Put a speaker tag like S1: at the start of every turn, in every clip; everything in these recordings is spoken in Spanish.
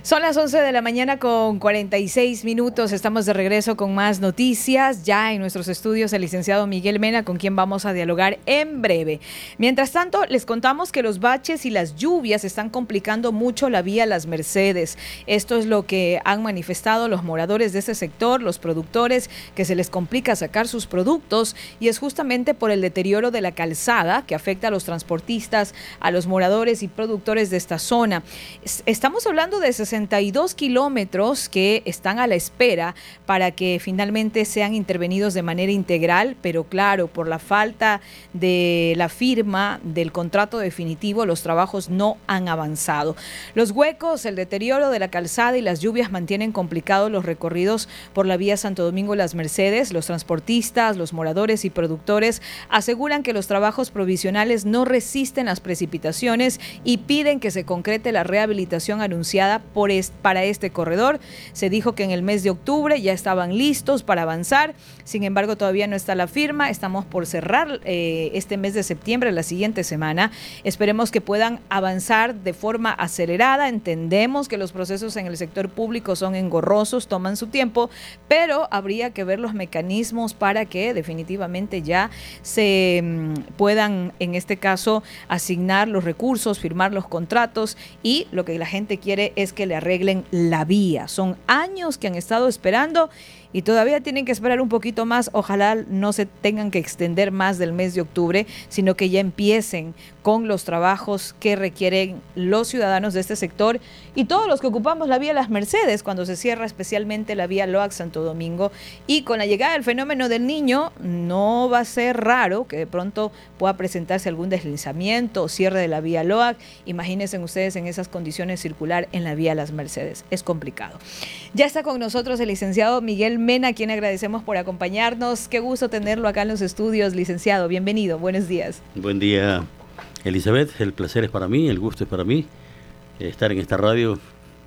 S1: Son las 11 de la mañana con 46 minutos. Estamos de regreso con más noticias. Ya en nuestros estudios el licenciado Miguel Mena, con quien vamos a dialogar en breve. Mientras tanto, les contamos que los baches y las lluvias están complicando mucho la vía Las Mercedes. Esto es lo que han manifestado los moradores de este sector, los productores, que se les complica sacar sus productos, y es justamente por el deterioro de la calzada que afecta a los transportistas, a los moradores y productores de esta zona. Estamos hablando de 62 kilómetros que están a la espera para que finalmente sean intervenidos de manera integral, pero claro, por la falta de la firma del contrato definitivo, los trabajos no han avanzado. Los huecos, el deterioro de la calzada y las lluvias mantienen complicados los recorridos por la vía Santo Domingo-Las Mercedes. Los transportistas, los moradores y productores aseguran que los trabajos provisionales no resisten las precipitaciones y piden que se concrete la rehabilitación anunciada para este corredor. Se dijo que en el mes de octubre ya estaban listos para avanzar, sin embargo todavía no está la firma. Estamos por cerrar este mes de septiembre, la siguiente semana. Esperemos que puedan avanzar de forma acelerada. Entendemos que los procesos en el sector público son engorrosos, toman su tiempo, pero habría que ver los mecanismos para que definitivamente ya se puedan, en este caso, asignar los recursos, firmar los contratos, y lo que la gente quiere es que le arreglen la vía. Son años que han estado esperando y todavía tienen que esperar un poquito más. Ojalá no se tengan que extender más del mes de octubre, sino que ya empiecen con los trabajos que requieren los ciudadanos de este sector y todos los que ocupamos la vía Las Mercedes cuando se cierra especialmente la vía Loac-Santo Domingo. Y con la llegada del fenómeno del Niño, no va a ser raro que de pronto pueda presentarse algún deslizamiento o cierre de la vía Loac. Imagínense ustedes en esas condiciones circular en la vía Las Mercedes. Es complicado. Ya está con nosotros el licenciado Miguel Mena, a quien agradecemos por acompañarnos. Qué gusto tenerlo acá en los estudios, licenciado. Bienvenido, buenos días.
S2: Buen día, Elizabeth. El placer es para mí, el gusto es para mí estar en esta radio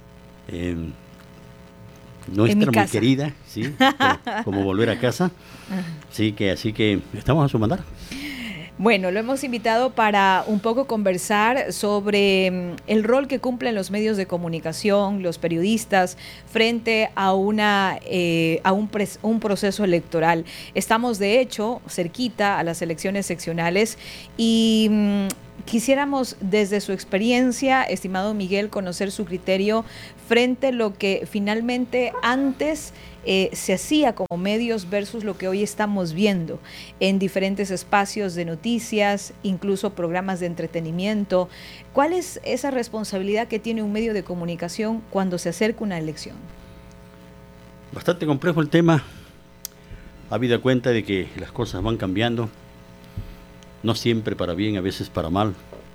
S2: nuestra muy querida, ¿sí? Como volver a casa. Así que estamos a su mandar.
S1: Bueno, lo hemos invitado para un poco conversar sobre el rol que cumplen los medios de comunicación, los periodistas, frente a un proceso electoral. Estamos, de hecho, cerquita a las elecciones seccionales y quisiéramos, desde su experiencia, estimado Miguel, conocer su criterio frente a lo que finalmente antes se hacía como medios versus lo que hoy estamos viendo en diferentes espacios de noticias, incluso programas de entretenimiento. ¿Cuál es esa responsabilidad que tiene un medio de comunicación cuando se acerca una elección?
S2: Bastante complejo el tema, habida cuenta de que las cosas van cambiando, no siempre para bien, a veces para mal.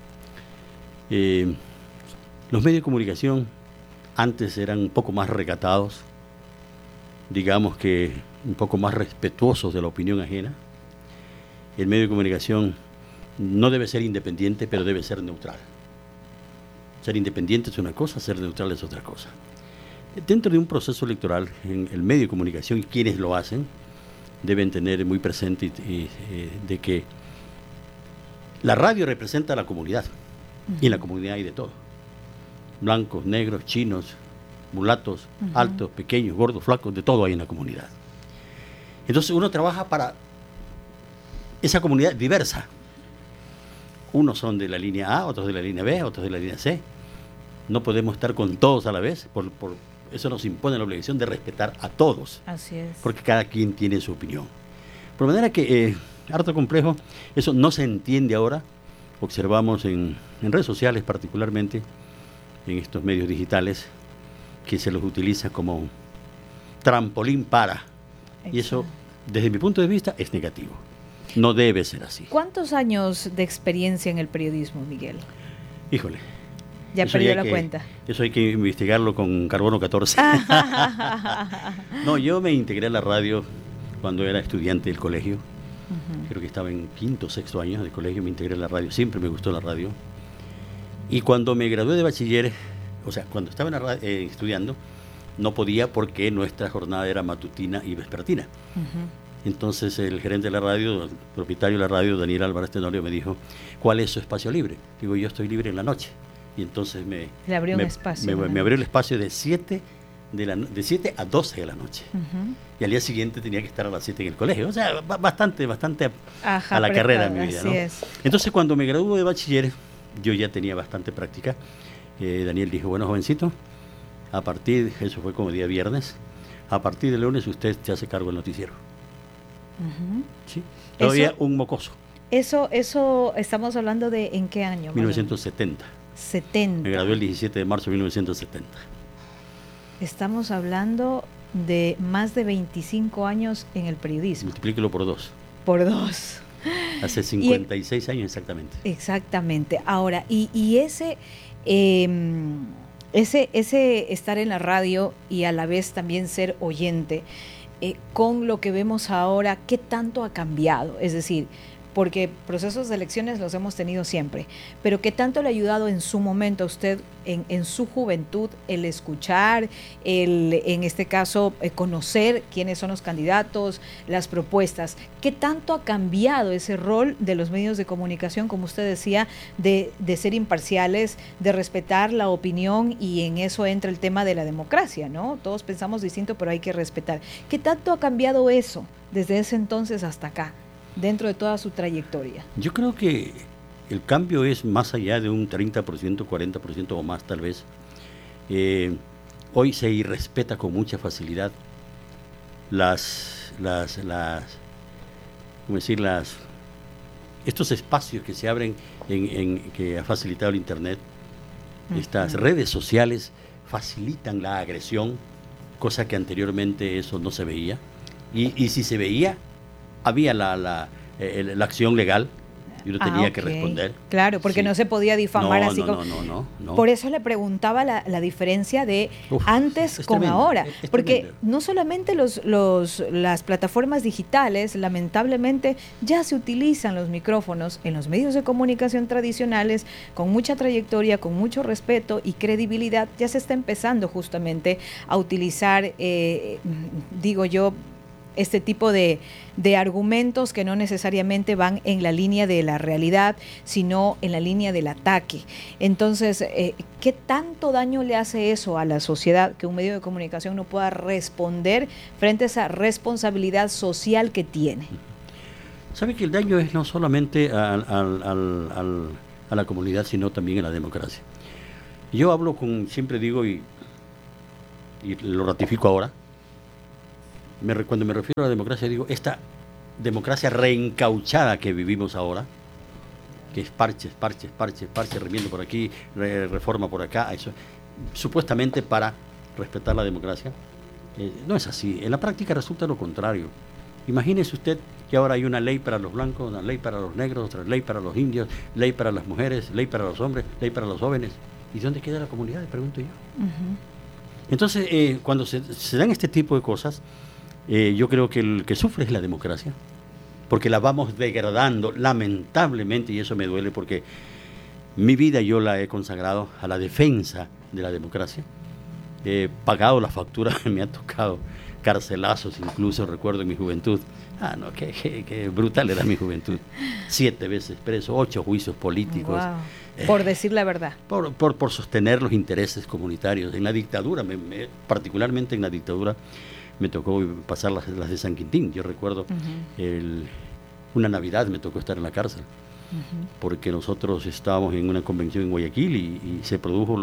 S2: Los medios de comunicación antes eran un poco más recatados, digamos que un poco más respetuosos de la opinión ajena. El medio de comunicación no debe ser independiente, pero debe ser neutral. Ser independiente es una cosa, ser neutral es otra cosa. Dentro de un proceso electoral, en el medio de comunicación y quienes lo hacen deben tener muy presente de que la radio representa a la comunidad, y en la comunidad hay de todo: blancos, negros, chinos, mulatos, altos, pequeños, gordos, flacos, de todo hay en la comunidad. Entonces uno trabaja para esa comunidad diversa. Unos son de la línea A, otros de la línea B, otros de la línea C. No podemos estar con todos a la vez, por eso nos impone la obligación de respetar a todos.
S1: Así es.
S2: Porque cada quien tiene su opinión. Por manera que harto complejo, eso no se entiende ahora. Observamos en redes sociales, particularmente en estos medios digitales, que se los utiliza como trampolín para. Exacto. Y eso, desde mi punto de vista, es negativo. No debe ser así.
S1: ¿Cuántos años de experiencia en el periodismo, Miguel?
S2: Híjole.
S1: Ya perdió la cuenta.
S2: Eso hay que investigarlo con carbono 14. No, yo me integré a la radio cuando era estudiante del colegio. Creo que estaba en quinto o sexto año de colegio, me integré a la radio. Siempre me gustó la radio. Y cuando me gradué de bachiller, o sea, cuando estaba estudiando, no podía porque nuestra jornada era matutina y vespertina. Entonces el gerente de la radio, el propietario de la radio, Daniel Álvarez Tenorio, me dijo: ¿cuál es su espacio libre? Digo, yo estoy libre en la noche. y entonces
S1: le abrió un espacio.
S2: Me abrió el espacio de 7 a 12 de la noche. Y al día siguiente tenía que estar a las 7 en el colegio. O sea, bastante a la carrera en mi vida, ¿no? Entonces, cuando me graduó de bachiller, yo ya tenía bastante práctica. Daniel dijo, bueno, jovencito, eso fue como día viernes, a partir del lunes usted se hace cargo del noticiero. ¿Sí? Todavía un mocoso.
S1: Eso estamos hablando de ¿en qué año?
S2: 1970.
S1: 70.
S2: Me gradué el 17 de marzo de 1970.
S1: Estamos hablando de más de 25 años en el periodismo.
S2: Multiplíquelo por 2.
S1: Por 2.
S2: Hace 56 años exactamente.
S1: Exactamente. Ahora, y ese estar en la radio y a la vez también ser oyente, con lo que vemos ahora, ¿qué tanto ha cambiado? Es decir, porque procesos de elecciones los hemos tenido siempre, pero ¿qué tanto le ha ayudado en su momento a usted, en su juventud, el escuchar, en este caso, conocer quiénes son los candidatos, las propuestas? ¿Qué tanto ha cambiado ese rol de los medios de comunicación, como usted decía, de ser imparciales, de respetar la opinión, y en eso entra el tema de la democracia, ¿no? Todos pensamos distinto, pero hay que respetar. ¿Qué tanto ha cambiado eso desde ese entonces hasta acá, dentro de toda su trayectoria?
S2: Yo creo que el cambio es más allá de un 30%, 40% o más tal vez. Hoy se irrespeta con mucha facilidad estos espacios que se abren que ha facilitado el Internet. Estas redes sociales facilitan la agresión, cosa que anteriormente eso no se veía. Y si se veía, había la acción legal y uno tenía que responder.
S1: Claro, porque no se podía difamar
S2: No.
S1: Por eso le preguntaba la diferencia de antes con
S2: tremendo,
S1: ahora. Porque
S2: tremendo.
S1: no solamente las plataformas digitales, lamentablemente, ya se utilizan los micrófonos en los medios de comunicación tradicionales, con mucha trayectoria, con mucho respeto y credibilidad. Ya se está empezando justamente a utilizar, digo yo, este tipo de argumentos que no necesariamente van en la línea de la realidad, sino en la línea del ataque. Entonces, ¿qué tanto daño le hace eso a la sociedad, que un medio de comunicación no pueda responder frente a esa responsabilidad social que tiene?
S2: ¿Sabe que el daño es no solamente a la comunidad, sino también a la democracia? Yo hablo siempre digo, y lo ratifico ahora, cuando me refiero a la democracia, digo, esta democracia reencauchada que vivimos ahora, que es parches, remiendo por aquí, reforma por acá, eso, supuestamente para respetar la democracia, no es así. En la práctica resulta lo contrario. Imagínese usted que ahora hay una ley para los blancos, una ley para los negros, otra ley para los indios, ley para las mujeres, ley para los hombres, ley para los jóvenes. ¿Y dónde queda la comunidad? Le pregunto yo. Entonces, cuando se dan este tipo de cosas, yo creo que el que sufre es la democracia, porque la vamos degradando lamentablemente, y eso me duele porque mi vida yo la he consagrado a la defensa de la democracia. He pagado la factura, me ha tocado carcelazos, incluso recuerdo en mi juventud. Qué brutal era mi juventud. 7 veces preso, 8 juicios políticos.
S1: Wow. Por decir la verdad.
S2: Por sostener los intereses comunitarios. En la dictadura, particularmente en la dictadura, me tocó pasar las de San Quintín. Yo recuerdo una Navidad me tocó estar en la cárcel, porque nosotros estábamos en una convención en Guayaquil y se produjo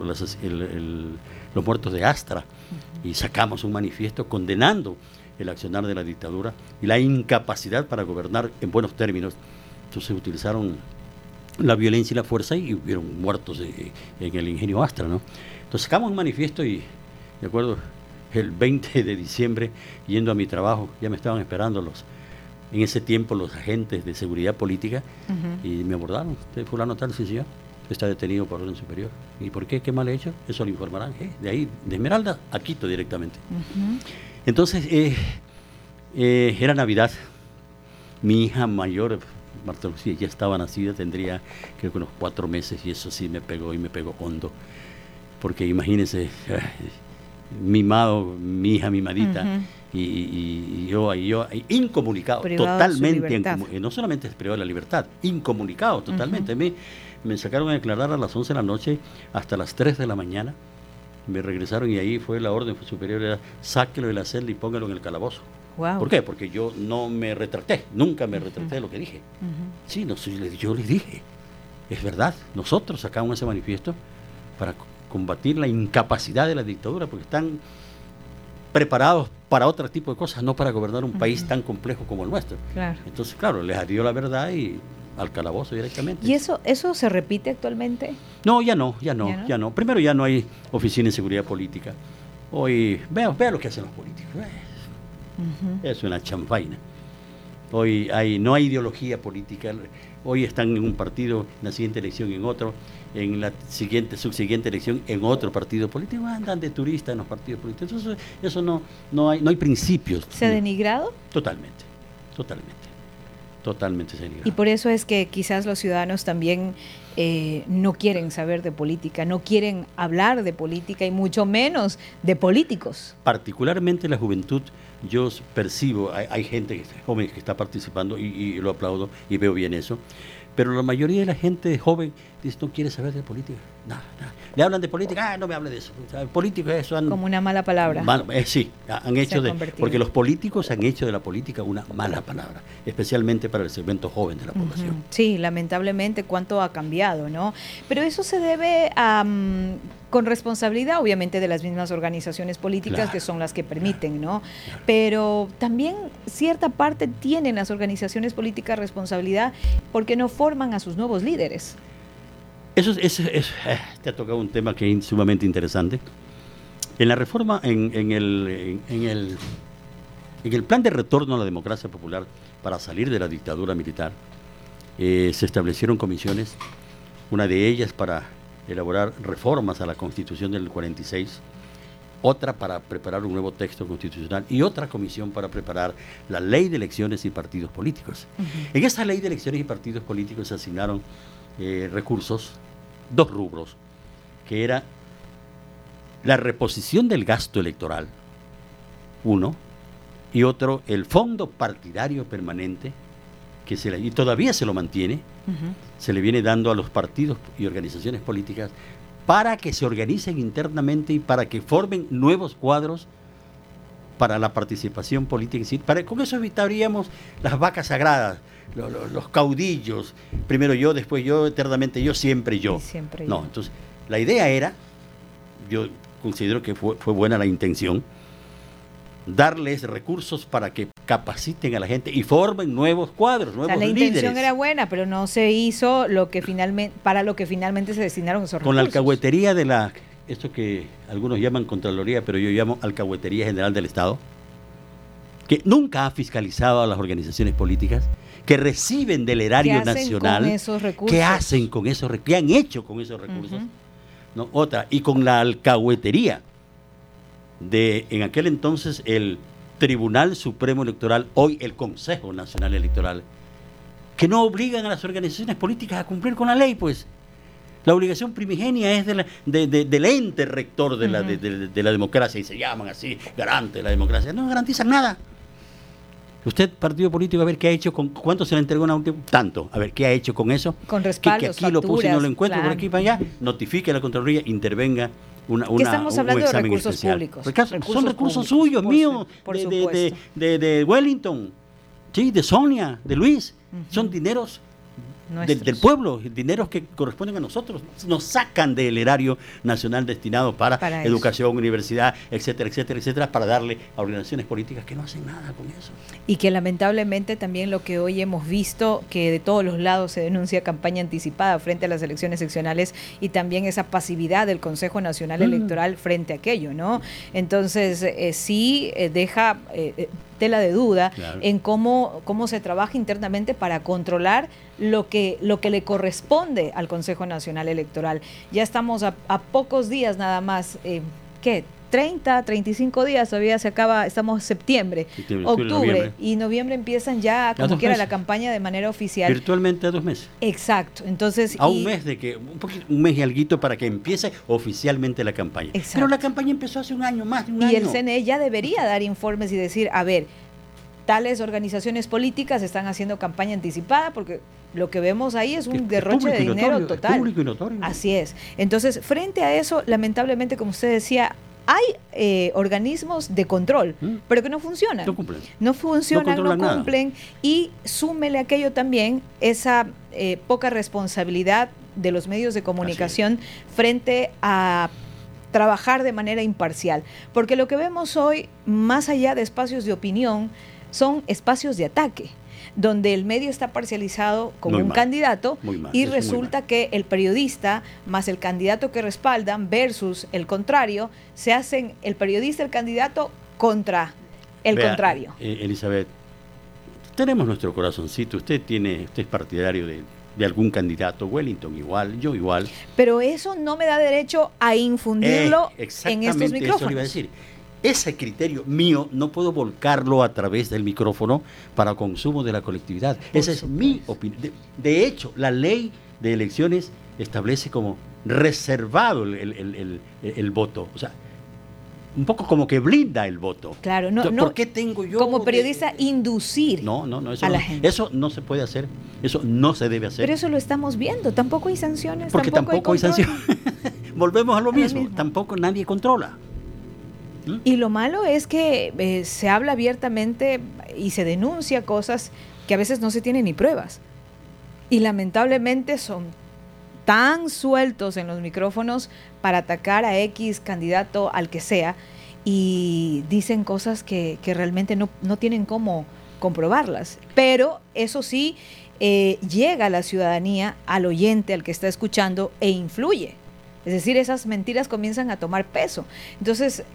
S2: los muertos de Astra, y sacamos un manifiesto condenando el accionar de la dictadura y la incapacidad para gobernar en buenos términos. Entonces utilizaron la violencia y la fuerza y hubieron muertos en el ingenio Astra, ¿no? Entonces sacamos un manifiesto y, de acuerdo, el 20 de diciembre, yendo a mi trabajo, ya me estaban esperando en ese tiempo los agentes de seguridad política, y me abordaron. ¿Usted fulano tal? Sí, señor. Está detenido por orden superior. ¿Y por qué? ¿Qué mal he hecho? Eso lo informarán. De ahí, de Esmeralda a Quito directamente. Entonces, era Navidad. Mi hija mayor, Marta Lucía, ya estaba nacida, tendría creo que unos 4 meses, y eso sí me pegó, y me pegó hondo. Porque imagínense, mimado, mi hija mimadita, y yo incomunicado,
S1: privado
S2: totalmente, no solamente es privado de la libertad, incomunicado totalmente. A mí me sacaron a declarar a las 11 de la noche hasta las 3 de la mañana, me regresaron y ahí fue la orden superior, era sáquelo de la celda y póngalo en el calabozo.
S1: Wow.
S2: ¿Por qué? Porque yo no me retraté, nunca me retraté de lo que dije. Sí, no, yo les dije, es verdad, nosotros sacamos ese manifiesto para combatir la incapacidad de la dictadura, porque están preparados para otro tipo de cosas, no para gobernar un país tan complejo como el nuestro.
S1: Claro.
S2: Entonces, claro, les dio la verdad y al calabozo directamente.
S1: ¿Y eso se repite actualmente?
S2: No, ya no. Primero, ya no hay oficina de seguridad política. Hoy, vea lo que hacen los políticos. Es una chanfaina. Hoy no hay ideología política. Hoy están en un partido, en la siguiente elección en otro, en la subsiguiente elección en otro partido político. Andan de turista en los partidos políticos. Entonces, eso no hay principios.
S1: ¿Se ha denigrado?
S2: Totalmente se ha denigrado.
S1: Y por eso es que quizás los ciudadanos también no quieren saber de política, no quieren hablar de política y mucho menos de políticos.
S2: Particularmente la juventud, yo percibo, hay gente joven que está participando y lo aplaudo y veo bien eso, pero la mayoría de la gente joven dice, no quiere saber de política, nada. Le hablan de política, no me hable de eso. Políticos, eso han...
S1: Como una mala palabra.
S2: Sí, han hecho porque los políticos han hecho de la política una mala palabra, especialmente para el segmento joven de la población.
S1: Sí, lamentablemente cuánto ha cambiado, ¿no? Pero eso se debe a, con responsabilidad, obviamente, de las mismas organizaciones políticas, que son las que permiten, ¿no? Pero también cierta parte tienen las organizaciones políticas responsabilidad porque no forman a sus nuevos líderes.
S2: Eso te ha tocado un tema que es sumamente interesante. En la reforma, en el plan de retorno a la democracia popular para salir de la dictadura militar, se establecieron comisiones, una de ellas para elaborar reformas a la Constitución del 46, otra para preparar un nuevo texto constitucional y otra comisión para preparar la ley de elecciones y partidos políticos. En esta ley de elecciones y partidos políticos se asignaron recursos, dos rubros, que era la reposición del gasto electoral, uno, y otro, el fondo partidario permanente, y todavía se lo mantiene, se le viene dando a los partidos y organizaciones políticas para que se organicen internamente y para que formen nuevos cuadros para la participación política. Con eso evitaríamos las vacas sagradas, los caudillos, primero yo, después yo, eternamente yo, siempre yo. No, entonces, la idea era, yo considero que fue buena la intención, darles recursos para que capaciten a la gente y formen nuevos cuadros, nuevos líderes.
S1: La intención era buena, pero no se hizo para lo que finalmente se destinaron esos recursos.
S2: Con la alcahuetería esto que algunos llaman Contraloría, pero yo llamo Alcahuetería General del Estado, que nunca ha fiscalizado a las organizaciones políticas, que reciben del erario nacional. ¿Qué hacen con esos recursos? ¿Qué han hecho con esos recursos? ¿No? Otra, y con la alcahuetería en aquel entonces el Tribunal Supremo Electoral, hoy el Consejo Nacional Electoral, que no obligan a las organizaciones políticas a cumplir con la ley, pues. La obligación primigenia es del ente rector de la democracia, y se llaman así, garante de la democracia. No garantizan nada. Usted, partido político, a ver qué ha hecho, ¿cuánto se le entregó una última? Tanto. A ver, ¿qué ha hecho con eso?
S1: Con respaldos,
S2: que aquí facturas, lo puse y no lo encuentro, por aquí para allá. Notifique a la Contraloría, intervenga
S1: ¿Qué estamos hablando de recursos públicos?
S2: Son recursos suyos, míos, de Wellington, sí, de Sonia, de Luis. Son dineros del pueblo, dineros que corresponden a nosotros, nos sacan del erario nacional destinado para educación, universidad, etcétera, etcétera, etcétera, para darle a organizaciones políticas que no hacen nada con eso.
S1: Y que lamentablemente también lo que hoy hemos visto, que de todos los lados se denuncia campaña anticipada frente a las elecciones seccionales y también esa pasividad del Consejo Nacional Electoral frente a aquello, ¿no? Entonces, sí deja tela de duda en cómo se trabaja internamente para controlar lo que le corresponde al Consejo Nacional Electoral. Ya estamos a pocos días nada más, ¿qué? 30, 35 días, todavía se acaba, estamos en septiembre, octubre y noviembre empiezan ya, como quiera, la campaña de manera oficial.
S2: Virtualmente a 2 meses.
S1: Exacto. Entonces,
S2: a un mes un mes y alguito para que empiece oficialmente la campaña.
S1: Exacto.
S2: Pero la campaña empezó hace un año, más de un año.
S1: Y el CNE ya debería dar informes y decir, a ver, tales organizaciones políticas están haciendo campaña anticipada, porque lo que vemos ahí es un derroche de dinero total.
S2: Público y notorio.
S1: Así es. Entonces, frente a eso, lamentablemente, como usted decía, hay organismos de control, pero que no funcionan.
S2: No cumplen.
S1: No funcionan, no cumplen.
S2: Nada.
S1: Y súmele aquello también, esa poca responsabilidad de los medios de comunicación frente a trabajar de manera imparcial. Porque lo que vemos hoy, más allá de espacios de opinión, son espacios de ataque, donde el medio está parcializado con un candidato y resulta que el periodista más el candidato que respaldan versus el contrario, se hacen el periodista, el candidato contra el contrario.
S2: Elizabeth, tenemos nuestro corazoncito, usted es partidario de algún candidato, Wellington igual, yo igual.
S1: Pero eso no me da derecho a infundirlo en estos micrófonos.
S2: Eso le iba a decir. Ese criterio mío no puedo volcarlo a través del micrófono para consumo de la colectividad. Esa es mi opinión. De hecho, la ley de elecciones establece como reservado el voto. O sea, un poco como que blinda el voto.
S1: Claro,
S2: ¿Por qué tengo yo
S1: como periodista inducir
S2: eso
S1: a la gente?
S2: Eso no se puede hacer, eso no se debe hacer.
S1: Pero eso lo estamos viendo, tampoco hay sanciones.
S2: Porque tampoco hay sanciones. Volvemos a lo mismo, tampoco nadie controla.
S1: Y lo malo es que se habla abiertamente y se denuncia cosas que a veces no se tienen ni pruebas. Y lamentablemente son tan sueltos en los micrófonos para atacar a X candidato al que sea y dicen cosas que realmente no tienen cómo comprobarlas. Pero eso sí, llega a la ciudadanía, al oyente, al que está escuchando e influye. Es decir, esas mentiras comienzan a tomar peso. Entonces,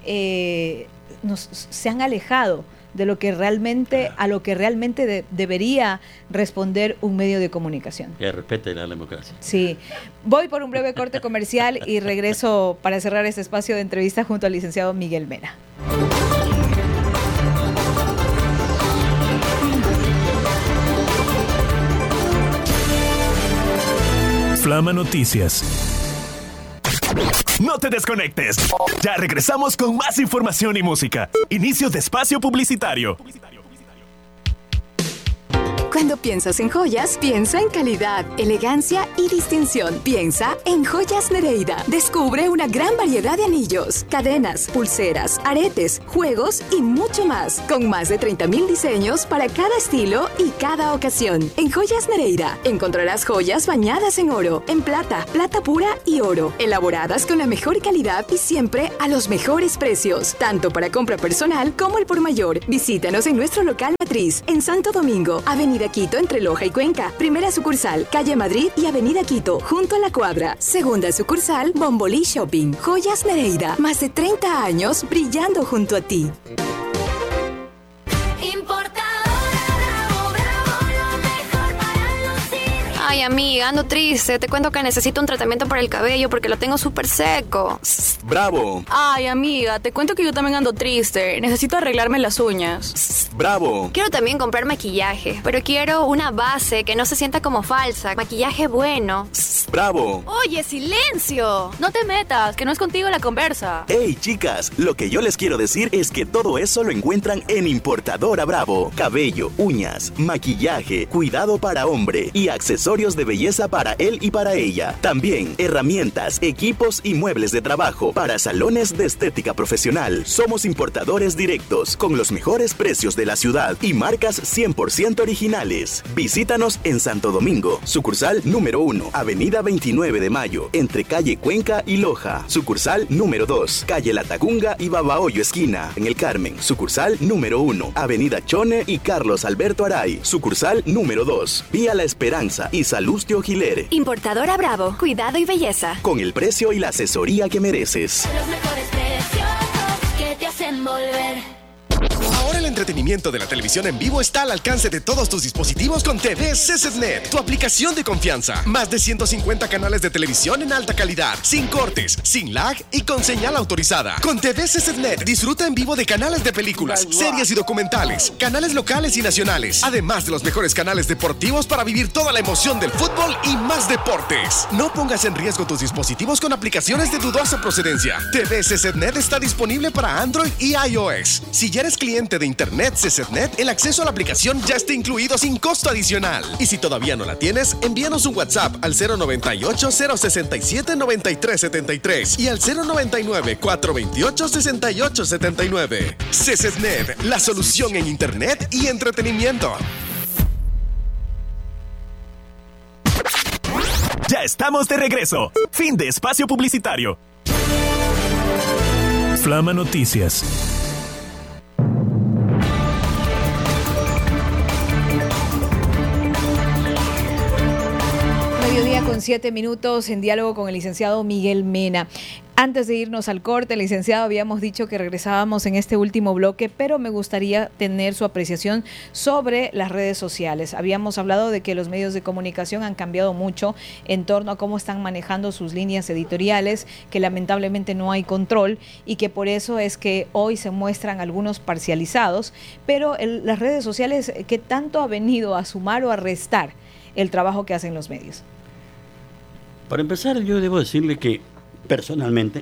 S1: se han alejado de lo que realmente, a lo que realmente debería responder un medio de comunicación.
S2: Que respete la democracia.
S1: Sí. Voy por un breve corte comercial y regreso para cerrar este espacio de entrevista junto al licenciado Miguel Mena.
S3: Flama Noticias. No te desconectes. Ya regresamos con más información y música. Inicio de espacio publicitario.
S4: Cuando piensas en joyas, piensa en calidad, elegancia y distinción. Piensa en Joyas Nereida. Descubre una gran variedad de anillos, cadenas, pulseras, aretes, juegos y mucho más. Con más de 30,000 diseños para cada estilo y cada ocasión. En Joyas Nereida encontrarás joyas bañadas en oro, en plata, plata pura y oro. Elaboradas con la mejor calidad y siempre a los mejores precios. Tanto para compra personal como el por mayor. Visítanos en nuestro local matriz en Santo Domingo, Avenida Quito entre Loja y Cuenca. Primera sucursal, Calle Madrid y Avenida Quito, junto a la Cuadra. Segunda sucursal, Bombolí Shopping. Joyas Nereida, más de 30 años brillando junto a ti.
S5: Ay, amiga, ando triste. Te cuento que necesito un tratamiento para el cabello porque lo tengo súper seco.
S6: ¡Bravo!
S5: Ay, amiga, te cuento que yo también ando triste. Necesito arreglarme las uñas.
S6: ¡Bravo!
S5: Quiero también comprar maquillaje, pero quiero una base que no se sienta como falsa. Maquillaje bueno.
S6: ¡Bravo!
S5: Oye, silencio. No te metas, que no es contigo la conversa.
S6: ¡Hey, chicas! Lo que yo les quiero decir es que todo eso lo encuentran en Importadora Bravo. Cabello, uñas, maquillaje, cuidado para hombre y accesorios de belleza para él y para ella. También herramientas, equipos y muebles de trabajo para salones de estética profesional. Somos importadores directos con los mejores precios de la ciudad y marcas 100% originales. Visítanos en Santo Domingo, sucursal número 1, Avenida 29 de Mayo, entre calle Cuenca y Loja. Sucursal número 2, calle La Tacunga y Babahoyo esquina, en el Carmen. Sucursal número 1, Avenida Chone y Carlos Alberto Aray. Sucursal número 2, Vía La Esperanza y Salustio Giler.
S5: Importadora Bravo, cuidado y belleza.
S6: Con el precio y la asesoría que mereces.
S7: Los mejores precios que te hacen volver.
S3: Ahora el
S7: entretenimiento de la televisión en vivo está al alcance de todos tus dispositivos con TV CZNet, tu aplicación de confianza. Más de 150 canales de televisión en alta calidad, sin cortes, sin lag y con señal autorizada. Con TV CZNet disfruta en vivo de canales de películas, series y documentales, canales locales y nacionales, además de los mejores canales deportivos para vivir toda la emoción del fútbol y más deportes. No pongas en riesgo tus dispositivos con aplicaciones de dudosa procedencia. TV CZNet está disponible para Android y iOS. Si ya eres cliente de Internet CZNet, el acceso a la aplicación ya está incluido sin costo adicional. Y si todavía no la tienes, envíanos un WhatsApp al 098-067-9373 y al 099-428-6879. CZNet, la solución en Internet y entretenimiento.
S3: Ya estamos de regreso. Fin de espacio publicitario. Flama Noticias.
S1: Mediodía con 7 minutos en diálogo con el licenciado Miguel Mena. Antes de irnos al corte, licenciado, habíamos dicho que regresábamos en este último bloque, pero me gustaría tener su apreciación sobre las redes sociales. Habíamos hablado de que los medios de comunicación han cambiado mucho en torno a cómo están manejando sus líneas editoriales, que lamentablemente no hay control y que por eso es que hoy se muestran algunos parcializados, pero las redes sociales, ¿qué tanto ha venido a sumar o a restar el trabajo que hacen los medios?
S2: Para empezar, yo debo decirle que personalmente,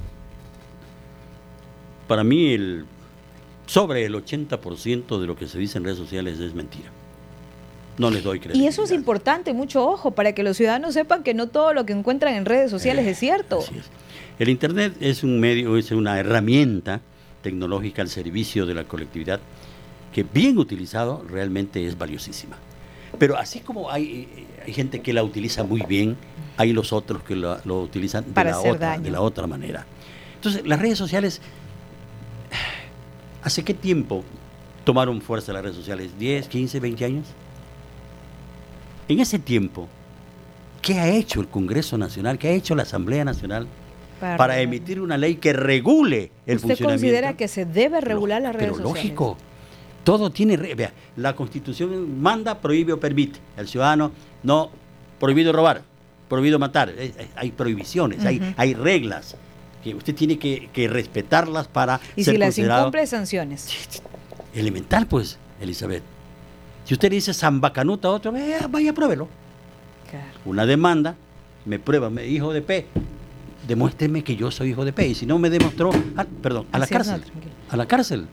S2: para mí sobre el 80% de lo que se dice en redes sociales es mentira. No les doy credibilidad.
S1: Y eso es importante, mucho ojo, para que los ciudadanos sepan que no todo lo que encuentran en redes sociales es cierto.
S2: Así es. El Internet es un medio, es una herramienta tecnológica al servicio de la colectividad que bien utilizado realmente es valiosísima. Pero así como hay gente que la utiliza muy bien, hay los otros que lo utilizan de la otra manera. Entonces, las redes sociales, ¿hace qué tiempo tomaron fuerza las redes sociales? ¿10, 15, 20 años? En ese tiempo, ¿qué ha hecho el Congreso Nacional? ¿Qué ha hecho la Asamblea Nacional para emitir una ley que regule el funcionamiento?
S1: ¿Usted considera que se debe regular las redes sociales?
S2: Pero lógico. Todo tiene... Vea, la Constitución manda, prohíbe o permite. El ciudadano no... Prohibido robar, prohibido matar. Hay prohibiciones, hay reglas que usted tiene que respetarlas para
S1: ¿Y
S2: ser
S1: si las
S2: considerado...
S1: incumple, sanciones?
S2: Elemental, pues, Elizabeth. Si usted le dice zambacanuta a otro, vaya, pruébelo.
S1: Claro.
S2: Una demanda, me prueba, hijo de P, demuéstreme que yo soy hijo de P. Y si no me demostró, a la cárcel. A la cárcel.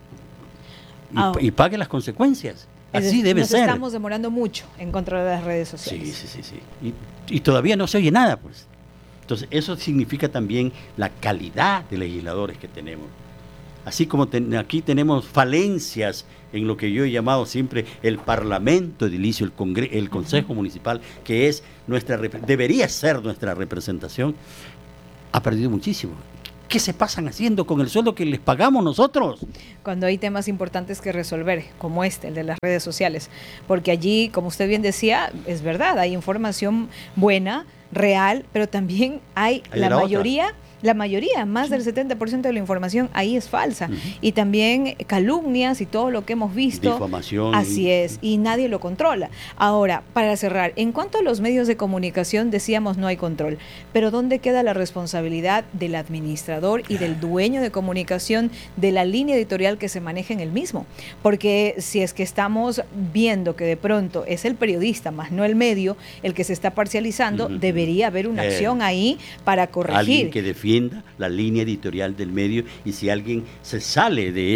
S2: Y pague las consecuencias. Así debe ser.
S1: Nos estamos demorando mucho en contra de las redes sociales.
S2: Sí. Y todavía no se oye nada, pues. Entonces, eso significa también la calidad de legisladores que tenemos. Así como aquí tenemos falencias en lo que yo he llamado siempre el Parlamento edilicio, el Consejo Municipal, que es debería ser nuestra representación, ha perdido muchísimo. ¿Qué se pasan haciendo con el sueldo que les pagamos nosotros?
S1: Cuando hay temas importantes que resolver, como el de las redes sociales, porque allí, como usted bien decía, es verdad, hay información buena, real, pero también hay la mayoría, más del 70% de la información ahí es falsa. Y también calumnias y todo lo que hemos visto.
S2: Difamación.
S1: Así es, y nadie lo controla. Ahora, para cerrar, en cuanto a los medios de comunicación, decíamos no hay control, pero ¿dónde queda la responsabilidad del administrador y del dueño de comunicación de la línea editorial que se maneja en el mismo? Porque si es que estamos viendo que de pronto es el periodista, más no el medio, el que se está parcializando, debería haber una acción ahí para corregir.
S2: Alguien que defienda la línea editorial del medio, y si alguien se sale de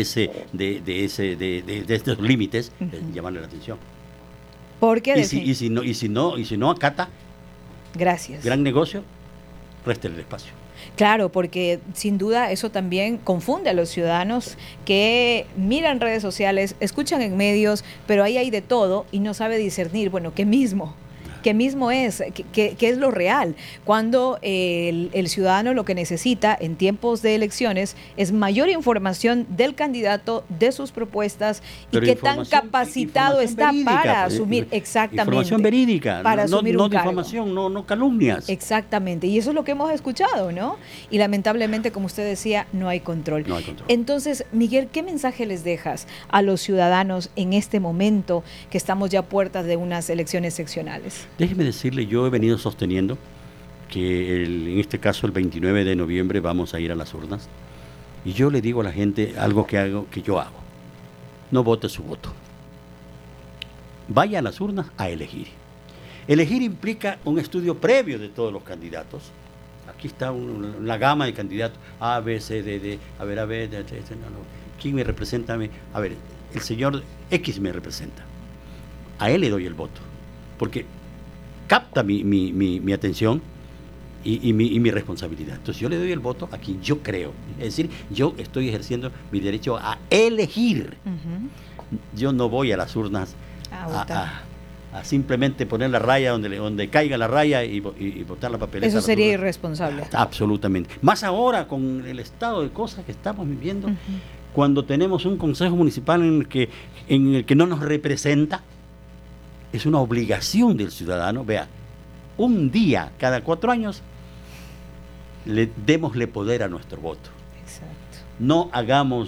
S2: estos límites, llamarle la atención.
S1: Porque
S2: y si no acata,
S1: gracias.
S2: Gran negocio, resta el espacio.
S1: Claro, porque sin duda eso también confunde a los ciudadanos que miran redes sociales, escuchan en medios, pero ahí hay de todo y no sabe discernir, bueno, ¿qué mismo? que mismo es, que es lo real. Cuando el ciudadano lo que necesita en tiempos de elecciones es mayor información del candidato, de sus propuestas,
S2: pero
S1: y qué tan capacitado está
S2: verídica,
S1: para asumir, exactamente.
S2: Información verídica,
S1: para asumir un cargo.
S2: Difamación, no calumnias.
S1: Exactamente, y eso es lo que hemos escuchado, ¿no? Y lamentablemente, como usted decía, no hay control.
S2: No hay control.
S1: Entonces, Miguel, ¿qué mensaje les dejas a los ciudadanos en este momento que estamos ya a puertas de unas elecciones seccionales?
S2: Déjeme decirle, yo he venido sosteniendo que en este caso el 29 de noviembre vamos a ir a las urnas, y yo le digo a la gente algo que yo hago: no vote su voto, vaya a las urnas a elegir. Elegir implica un estudio previo de todos los candidatos. Aquí está la gama de candidatos A, B, C, D, D. A ver, ¿quién me representa a mí? A ver, el señor X me representa. A él le doy el voto, porque capta mi atención y mi responsabilidad. Entonces yo le doy el voto a quien yo creo. Es decir, yo estoy ejerciendo mi derecho a elegir. Yo no voy a las urnas a simplemente poner la raya donde caiga la raya y botar la papeleta.
S1: Eso sería irresponsable.
S2: Absolutamente. Más ahora con el estado de cosas que estamos viviendo, cuando tenemos un consejo municipal en el que no nos representa. Es una obligación del ciudadano. Vea, un día cada 4 años démosle poder a nuestro voto.
S1: Exacto.
S2: No hagamos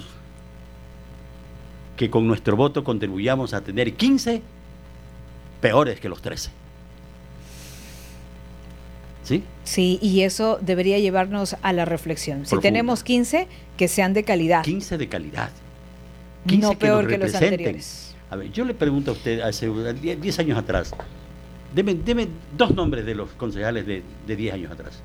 S2: que con nuestro voto contribuyamos a tener 15 peores que los 13. ¿Sí?
S1: Sí, y eso debería llevarnos a la reflexión. Si
S2: Profunda.
S1: tenemos 15, que sean de calidad.
S2: 15 de calidad. 15
S1: no peor que los
S2: representen.
S1: anteriores.
S2: A ver, yo le pregunto a usted, hace 10 años atrás, deme 2 nombres de los concejales de 10 años atrás.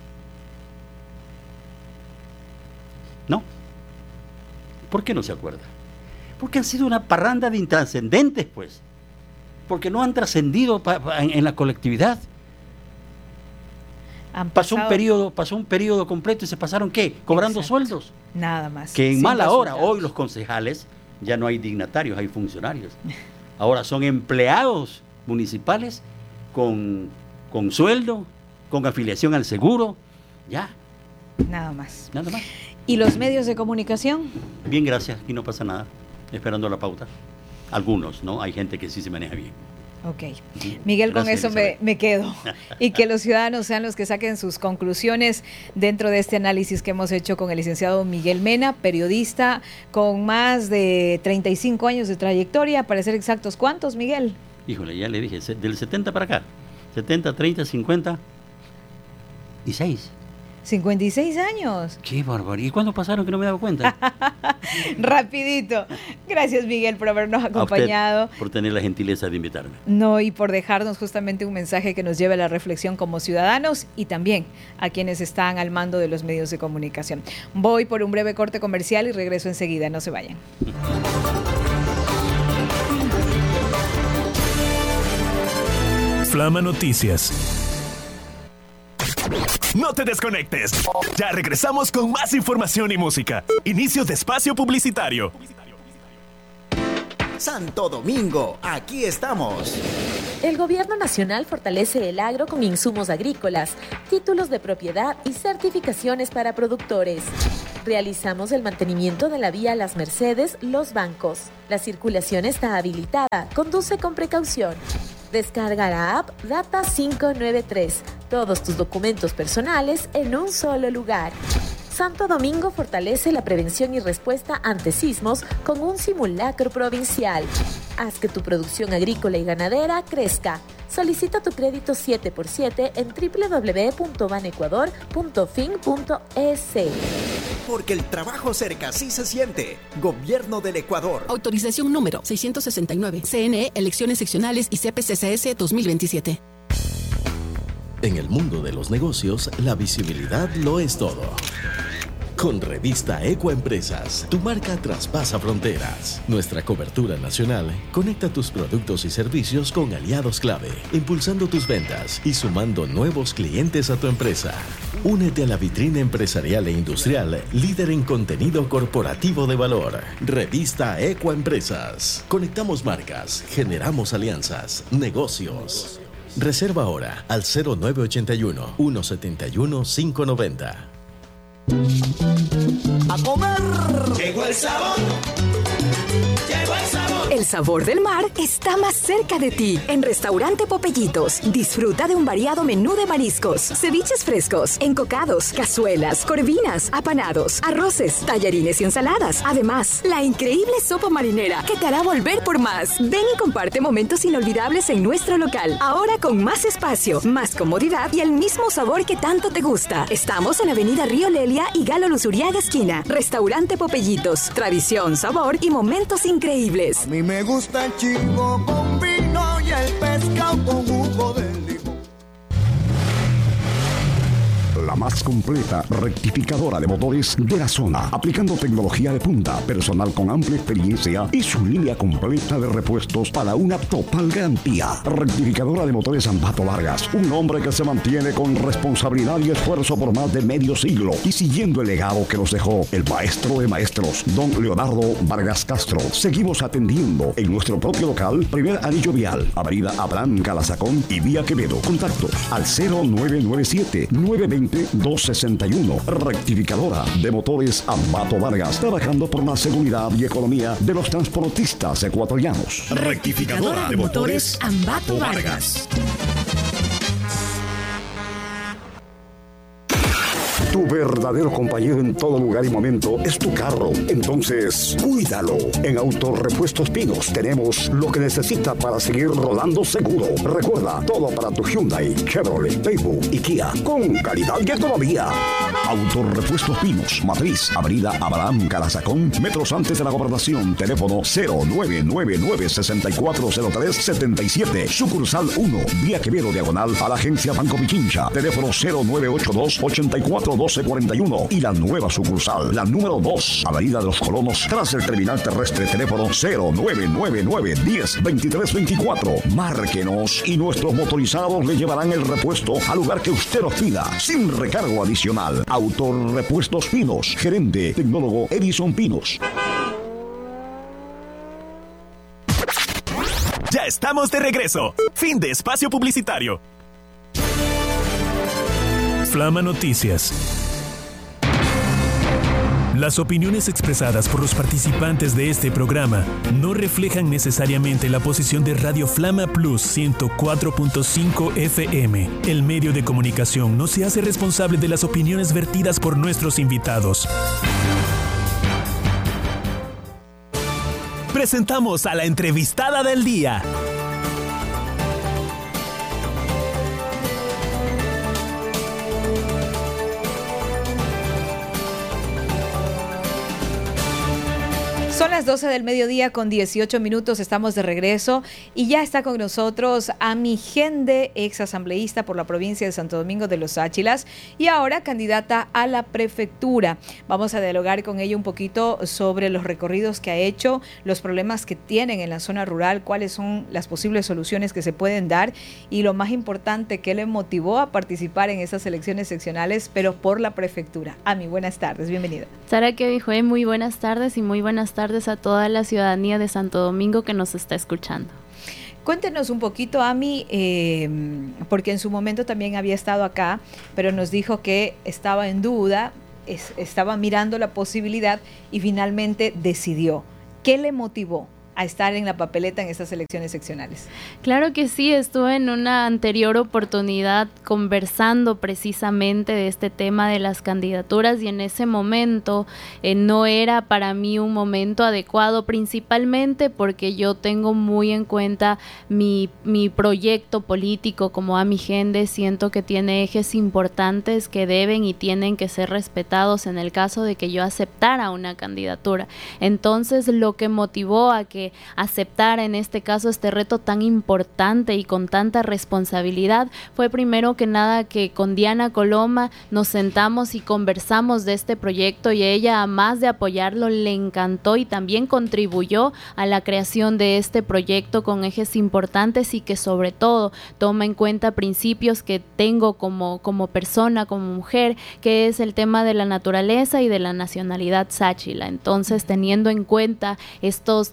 S2: ¿No? ¿Por qué no se acuerda? Porque han sido una parranda de intrascendentes, pues. Porque no han trascendido en la colectividad. Pasó un periodo completo y se pasaron, ¿qué? Cobrando sueldos.
S1: Nada más.
S2: Que en
S1: Sin
S2: mala hora,
S1: resultados.
S2: hoy los concejales ya no hay dignatarios, hay funcionarios. Ahora son empleados municipales con sueldo, con afiliación al seguro, ya.
S1: Nada más.
S2: Nada más.
S1: ¿Y los medios de comunicación?
S2: Bien, gracias, aquí no pasa nada, esperando la pauta. Algunos, ¿no? Hay gente que sí se maneja bien.
S1: Ok. Miguel,
S2: Gracias,
S1: con eso me quedo. Y que los ciudadanos sean los que saquen sus conclusiones dentro de este análisis que hemos hecho con el licenciado Miguel Mena, periodista con más de 35 años de trayectoria. Para ser exactos, ¿cuántos, Miguel?
S2: Híjole, ya le dije, del 70 para acá. 70, 30, 50 y 6.
S1: 56 años.
S2: Qué barbaridad. ¿Y cuándo pasaron que no me he dado cuenta?
S1: Rapidito. Gracias, Miguel, por habernos
S2: A usted
S1: acompañado.
S2: por tener la gentileza de invitarme.
S1: No, y por dejarnos justamente un mensaje que nos lleve a la reflexión como ciudadanos y también a quienes están al mando de los medios de comunicación. Voy por un breve corte comercial y regreso enseguida. No se vayan.
S3: Flama Noticias. No te desconectes. Ya regresamos con más información y música. Inicio de espacio publicitario.
S8: Santo Domingo, aquí estamos.
S9: El Gobierno Nacional fortalece el agro con insumos agrícolas, títulos de propiedad y certificaciones para productores. Realizamos el mantenimiento de la vía Las Mercedes, Los Bancos. La circulación está habilitada. Conduce con precaución. Descarga la app Data 593. Todos tus documentos personales en un solo lugar. Santo Domingo fortalece la prevención y respuesta ante sismos con un simulacro provincial. Haz que tu producción agrícola y ganadera crezca. Solicita tu crédito 7x7 en www.banecuador.fin.es.
S8: Porque el trabajo cerca sí se siente. Gobierno del Ecuador.
S10: Autorización número 669. CNE, elecciones seccionales y CPCCS 2027.
S11: En el mundo de los negocios, la visibilidad lo es todo. Con Revista Ecoempresas, tu marca traspasa fronteras. Nuestra cobertura nacional conecta tus productos y servicios con aliados clave, impulsando tus ventas y sumando nuevos clientes a tu empresa. Únete a la vitrina empresarial e industrial, líder en contenido corporativo de valor. Revista Ecoempresas. Conectamos marcas, generamos alianzas, negocios. Reserva ahora al 0981-171-590.
S8: ¡A comer!
S12: Llegó el sabor. Llegó el sabor.
S4: El sabor del mar está más cerca de ti. En Restaurante Popellitos, disfruta de un variado menú de mariscos, ceviches frescos, encocados, cazuelas, corvinas, apanados, arroces, tallarines y ensaladas. Además, la increíble sopa marinera que te hará volver por más. Ven y comparte momentos inolvidables en nuestro local. Ahora con más espacio, más comodidad y el mismo sabor que tanto te gusta. Estamos en Avenida Río Lelia y Galo Luzuriaga esquina. Restaurante Popellitos. Tradición, sabor y momentos increíbles.
S13: A mí me gusta el chivo con vino y el pescado con jugo de limón.
S14: La más completa rectificadora de motores de la zona, aplicando tecnología de punta, personal con amplia experiencia y su línea completa de repuestos para una total garantía. Rectificadora de motores Ambato Vargas, un hombre que se mantiene con responsabilidad y esfuerzo por más de medio siglo y siguiendo el legado que nos dejó el maestro de maestros, don Leonardo Vargas Castro. Seguimos atendiendo en nuestro propio local, primer anillo vial, avenida Abraham Calazacón y vía Quevedo. Contactos al 0997-920-261. Rectificadora de motores Ambato Vargas, trabajando por la seguridad y economía de los transportistas ecuatorianos.
S3: Rectificadora de motores Ambato Vargas.
S14: Tu verdadero compañero en todo lugar y momento es tu carro. Entonces, cuídalo. En Autorepuestos Pinos tenemos lo que necesita para seguir rodando seguro. Recuerda, todo para tu Hyundai, Chevrolet, Daewoo y Kia, con calidad y economía. Autorepuestos Pinos, Matriz, avenida Abraham Calazacón, metros antes de la Gobernación. Teléfono 0999-640377. Sucursal 1, vía Quevedo diagonal a la agencia Banco Pichincha. Teléfono 0982-841241. Y la nueva sucursal, la número 2, avenida de los Colonos, tras el terminal terrestre. Teléfono 0999-102324. Márquenos y nuestros motorizados le llevarán el repuesto al lugar que usted nos pida, sin recargo adicional. Autorepuestos Pinos, gerente tecnólogo Edison Pinos.
S3: Ya estamos de regreso. Fin de espacio publicitario. Flama Noticias. Las opiniones expresadas por los participantes de este programa no reflejan necesariamente la posición de Radio Flama Plus 104.5 FM. El medio de comunicación no se hace responsable de las opiniones vertidas por nuestros invitados. Presentamos a la entrevistada del día.
S1: Son las 12 del mediodía con 18 minutos, estamos de regreso y ya está con nosotros Ami Gende, ex asambleísta por la provincia de Santo Domingo de los Áchilas y ahora candidata a la prefectura. Vamos a dialogar con ella un poquito sobre los recorridos que ha hecho, los problemas que tienen en la zona rural, cuáles son las posibles soluciones que se pueden dar y lo más importante, qué le motivó a participar en estas elecciones seccionales, pero por la prefectura. Ami, buenas tardes, bienvenida.
S15: Sara Quevijoé, muy buenas tardes y muy buenas tardes a toda la ciudadanía de Santo Domingo que nos está escuchando.
S1: Cuéntenos un poquito, Ami, porque en su momento también había estado acá, pero nos dijo que estaba en duda, estaba mirando la posibilidad y finalmente decidió. ¿Qué le motivó a estar en la papeleta en estas elecciones seccionales?
S15: Claro que sí, estuve en una anterior oportunidad conversando precisamente de este tema de las candidaturas y en ese momento no era para mí un momento adecuado, principalmente porque yo tengo muy en cuenta mi proyecto político como Ami Gende. Siento que tiene ejes importantes que deben y tienen que ser respetados en el caso de que yo aceptara una candidatura. Entonces, lo que motivó a que aceptara en este caso este reto tan importante y con tanta responsabilidad fue primero que nada que con Diana Coloma nos sentamos y conversamos de este proyecto y ella, a más de apoyarlo, le encantó y también contribuyó a la creación de este proyecto con ejes importantes y que sobre todo toma en cuenta principios que tengo como persona, como mujer, que es el tema de la naturaleza y de la nacionalidad sáchila. Entonces, teniendo en cuenta estos temas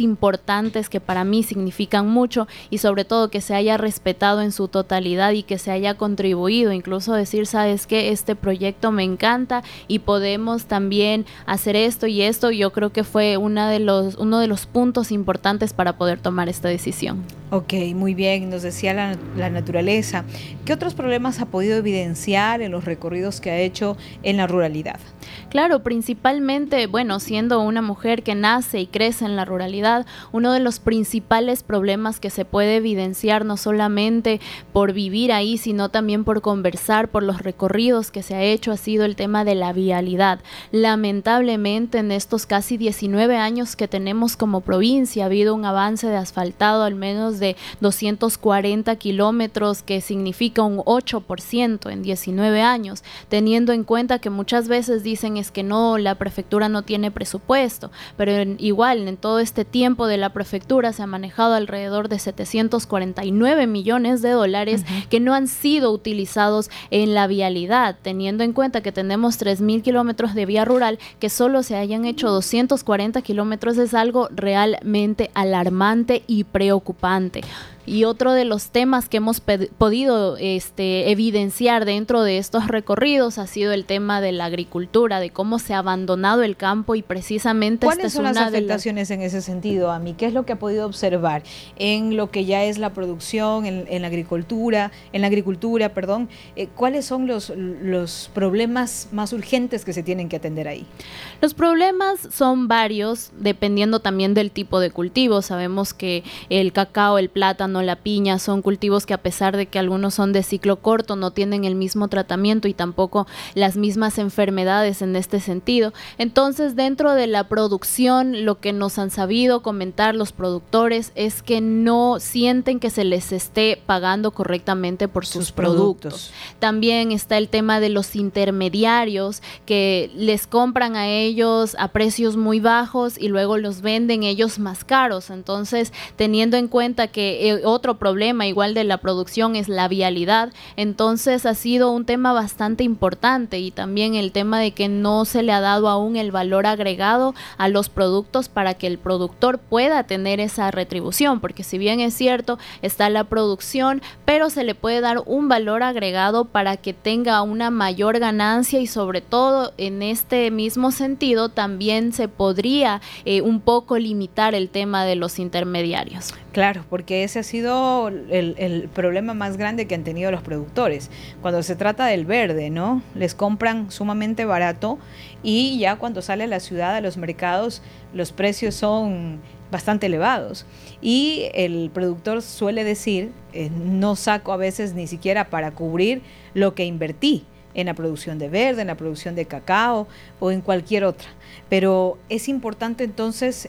S15: importantes que para mí significan mucho, y sobre todo que se haya respetado en su totalidad y que se haya contribuido, incluso decir, sabes que este proyecto me encanta y podemos también hacer esto y esto. Yo creo que fue uno de los puntos importantes para poder tomar esta decisión.
S1: Ok, muy bien, nos decía la naturaleza. ¿Qué otros problemas ha podido evidenciar en los recorridos que ha hecho en la ruralidad?
S15: Claro, principalmente, bueno, siendo una mujer que nace y crece en la ruralidad, uno de los principales problemas que se puede evidenciar, no solamente por vivir ahí, sino también por conversar, por los recorridos que se ha hecho, ha sido el tema de la vialidad. Lamentablemente, en estos casi 19 años que tenemos como provincia, ha habido un avance de asfaltado al menos de 240 kilómetros, que significa un 8% en 19 años, teniendo en cuenta que muchas veces dicen es que no, la prefectura no tiene presupuesto, pero igual en todo este tiempo de la prefectura se ha manejado alrededor de 749 millones de dólares que no han sido utilizados en la vialidad, teniendo en cuenta que tenemos 3.000 kilómetros de vía rural, que solo se hayan hecho 240 kilómetros es algo realmente alarmante y preocupante. Y otro de los temas que hemos podido evidenciar dentro de estos recorridos ha sido el tema de la agricultura, de cómo se ha abandonado el campo, y precisamente
S1: ¿cuáles son las afectaciones en ese sentido, Ami? ¿Qué es lo que ha podido observar en lo que ya es la producción, en la agricultura, ¿cuáles son los problemas más urgentes que se tienen que atender ahí?
S15: Los problemas son varios, dependiendo también del tipo de cultivo. Sabemos que el cacao, el plátano, la piña son cultivos que, a pesar de que algunos son de ciclo corto, no tienen el mismo tratamiento y tampoco las mismas enfermedades en este sentido. Entonces, dentro de la producción, lo que nos han sabido comentar los productores es que no sienten que se les esté pagando correctamente por sus productos. También está el tema de los intermediarios, que les compran a ellos a precios muy bajos y luego los venden ellos más caros. Entonces, teniendo en cuenta que otro problema igual de la producción es la vialidad, entonces ha sido un tema bastante importante, y también el tema de que no se le ha dado aún el valor agregado a los productos para que el productor pueda tener esa retribución, porque si bien es cierto, está la producción, pero se le puede dar un valor agregado para que tenga una mayor ganancia, y sobre todo en este mismo sentido también se podría un poco limitar el tema de los intermediarios.
S1: Claro, porque ese ha sido el problema más grande que han tenido los productores. Cuando se trata del verde, ¿no? Les compran sumamente barato, y ya cuando sale a la ciudad, a los mercados, los precios son bastante elevados. Y el productor suele decir, no saco a veces ni siquiera para cubrir lo que invertí en la producción de verde, en la producción de cacao o en cualquier otra. Pero es importante entonces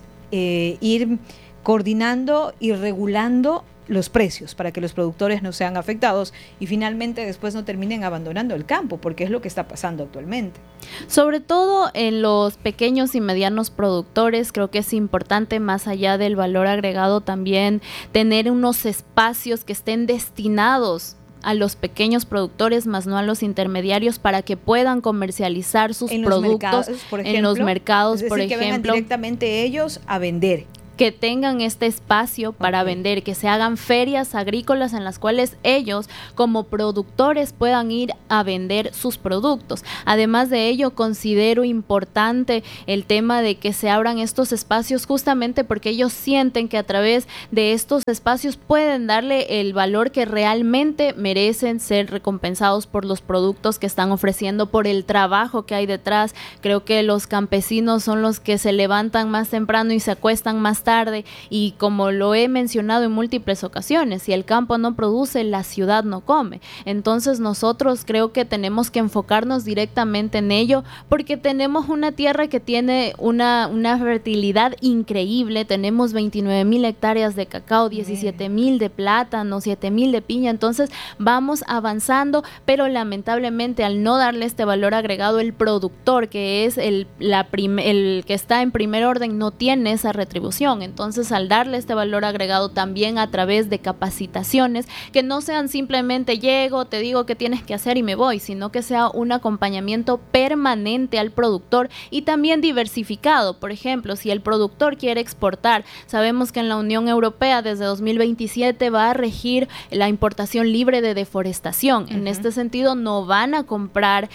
S1: ir coordinando y regulando los precios para que los productores no sean afectados y finalmente después no terminen abandonando el campo, porque es lo que está pasando actualmente.
S15: Sobre todo en los pequeños y medianos productores, creo que es importante, más allá del valor agregado, también tener unos espacios que estén destinados a los pequeños productores, más no a los intermediarios, para que puedan comercializar sus productos en los mercados, por ejemplo, que vengan
S1: directamente ellos a vender.
S15: Que tengan este espacio para vender, que se hagan ferias agrícolas en las cuales ellos como productores puedan ir a vender sus productos. Además de ello, considero importante el tema de que se abran estos espacios, justamente porque ellos sienten que a través de estos espacios pueden darle el valor que realmente merecen ser recompensados por los productos que están ofreciendo, por el trabajo que hay detrás. Creo que los campesinos son los que se levantan más temprano y se acuestan más tarde, y como lo he mencionado en múltiples ocasiones, si el campo no produce, la ciudad no come. Entonces nosotros creo que tenemos que enfocarnos directamente en ello, porque tenemos una tierra que tiene una fertilidad increíble. Tenemos 29,000 hectáreas de cacao, 17,000 de plátano, 7,000 de piña. Entonces vamos avanzando, pero lamentablemente al no darle este valor agregado, el productor, que es el que está en primer orden, no tiene esa retribución. producción. Entonces, al darle este valor agregado también a través de capacitaciones, que no sean simplemente llego, te digo qué tienes que hacer y me voy, sino que sea un acompañamiento permanente al productor y también diversificado. Por ejemplo, si el productor quiere exportar, sabemos que en la Unión Europea desde 2027 va a regir la importación libre de deforestación. En este sentido, no van a comprar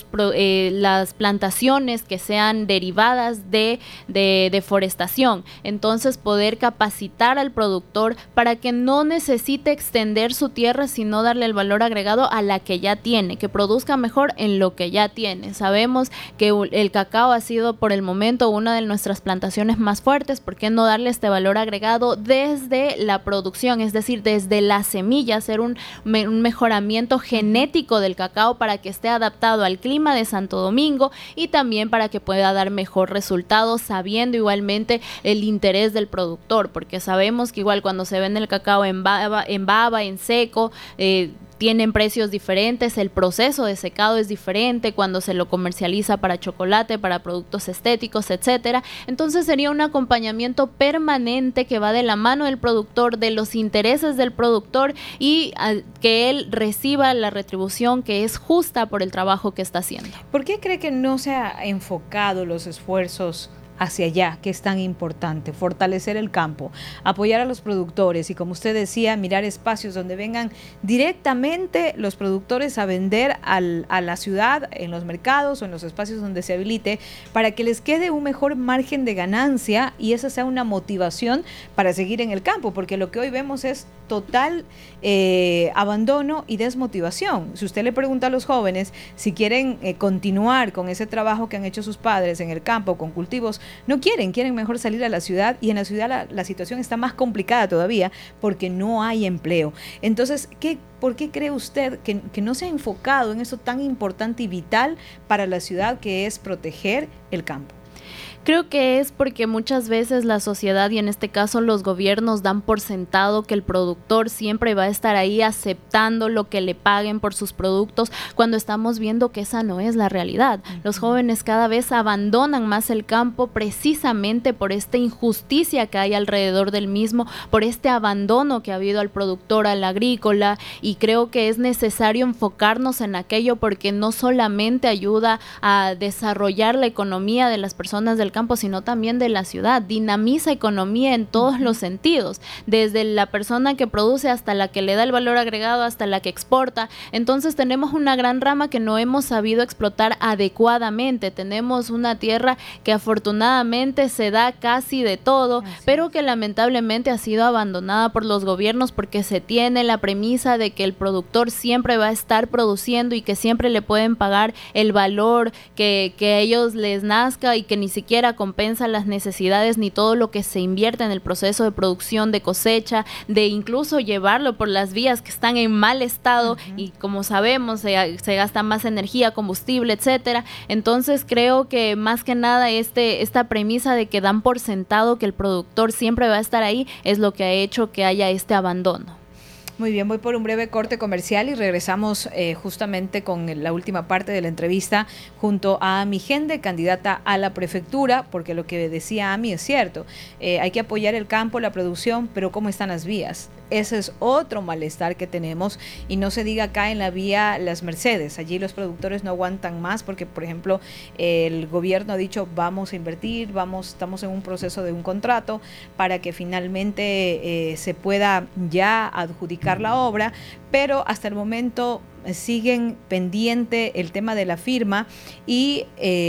S15: las plantaciones que sean derivadas de deforestación. Entonces, poder capacitar al productor para que no necesite extender su tierra, sino darle el valor agregado a la que ya tiene, que produzca mejor en lo que ya tiene. Sabemos que el cacao ha sido por el momento una de nuestras plantaciones más fuertes. ¿Por qué no darle este valor agregado desde la producción? Es decir, desde la semilla, hacer un mejoramiento genético del cacao para que esté adaptado al clima de Santo Domingo y también para que pueda dar mejor resultado, sabiendo igualmente el interés del productor, porque sabemos que igual cuando se vende el cacao en baba, en seco, tienen precios diferentes, el proceso de secado es diferente cuando se lo comercializa para chocolate, para productos estéticos, etcétera. Entonces sería un acompañamiento permanente que va de la mano del productor, de los intereses del productor y que él reciba la retribución que es justa por el trabajo que está haciendo.
S1: ¿Por qué cree que no se ha enfocado los esfuerzos hacia allá, que es tan importante? Fortalecer el campo, apoyar a los productores y, como usted decía, mirar espacios donde vengan directamente los productores a vender a la ciudad, en los mercados o en los espacios donde se habilite, para que les quede un mejor margen de ganancia y esa sea una motivación para seguir en el campo, porque lo que hoy vemos es total abandono y desmotivación. Si usted le pregunta a los jóvenes si quieren continuar con ese trabajo que han hecho sus padres en el campo, con cultivos, no quieren mejor salir a la ciudad, y en la ciudad la situación está más complicada todavía porque no hay empleo. Entonces, ¿por qué cree usted que no se ha enfocado en eso tan importante y vital para la ciudad, que es proteger el campo?
S15: Creo que es porque muchas veces la sociedad y en este caso los gobiernos dan por sentado que el productor siempre va a estar ahí aceptando lo que le paguen por sus productos, cuando estamos viendo que esa no es la realidad. Los jóvenes cada vez abandonan más el campo precisamente por esta injusticia que hay alrededor del mismo, por este abandono que ha habido al productor, al agrícola, y creo que es necesario enfocarnos en aquello porque no solamente ayuda a desarrollar la economía de las personas del campo, sino también de la ciudad. Dinamiza economía en todos los sentidos, desde la persona que produce hasta la que le da el valor agregado, hasta la que exporta. Entonces tenemos una gran rama que no hemos sabido explotar adecuadamente. Tenemos una tierra que afortunadamente se da casi de todo, pero que lamentablemente ha sido abandonada por los gobiernos porque se tiene la premisa de que el productor siempre va a estar produciendo y que siempre le pueden pagar el valor que a ellos les nazca y que ni siquiera compensa las necesidades ni todo lo que se invierte en el proceso de producción, de cosecha, de incluso llevarlo por las vías que están en mal estado y, como sabemos, se gasta más energía, combustible, etcétera. Entonces creo que más que nada esta premisa de que dan por sentado que el productor siempre va a estar ahí es lo que ha hecho que haya este abandono.
S1: Muy bien, voy por un breve corte comercial y regresamos justamente con la última parte de la entrevista junto a Ami Gende, candidata a la prefectura, porque lo que decía Ami es cierto. Hay que apoyar el campo, la producción, pero ¿cómo están las vías? Ese es otro malestar que tenemos, y no se diga acá en la vía Las Mercedes. Allí los productores no aguantan más porque, por ejemplo, el gobierno ha dicho vamos a invertir, estamos en un proceso de un contrato para que finalmente se pueda ya adjudicar la obra, pero hasta el momento siguen pendiente el tema de la firma y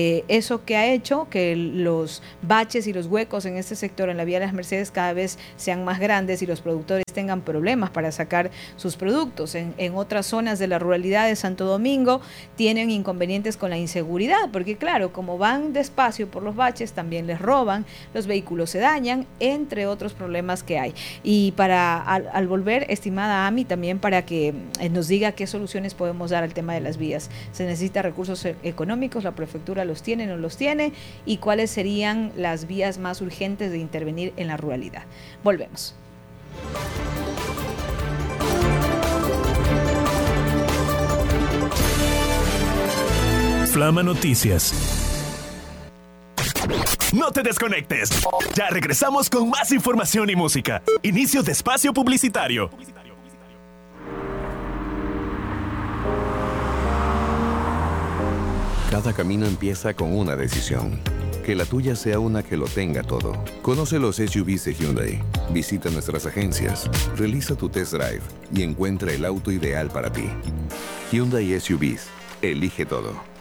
S1: eso que ha hecho que los baches y los huecos en este sector, en la vía de Las Mercedes, cada vez sean más grandes y los productores tengan problemas para sacar sus productos. En otras zonas de la ruralidad de Santo Domingo tienen inconvenientes con la inseguridad, porque claro, como van despacio por los baches, también les roban, los vehículos se dañan, entre otros problemas que hay. Y al volver, estimada Ami, también para que nos diga qué soluciones podemos dar al tema de las vías. Se necesita recursos económicos, la prefectura los tiene, no los tiene, y cuáles serían las vías más urgentes de intervenir en la ruralidad. Volvemos.
S3: Flama Noticias.
S16: No te desconectes. Ya regresamos con más información y música. Inicio de espacio publicitario.
S17: Cada camino empieza con una decisión. Que la tuya sea una que lo tenga todo. Conoce los SUVs de Hyundai. Visita nuestras agencias, realiza tu test drive y encuentra el auto ideal para ti. Hyundai SUVs. Elige todo.